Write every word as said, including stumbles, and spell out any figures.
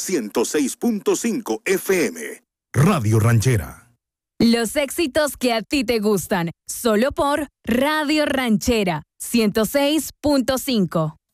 ciento seis punto cinco F M. Radio Ranchera. Los éxitos que a ti te gustan, solo por Radio Ranchera ciento seis punto cinco.